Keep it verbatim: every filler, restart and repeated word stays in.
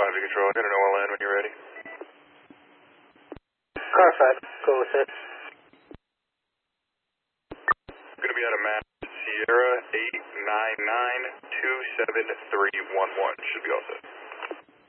five to control. I got an O L N when you're ready. Car five, go with it. I'm going to be out of Mass Sierra eight nine nine two seven three one one. Should be all set.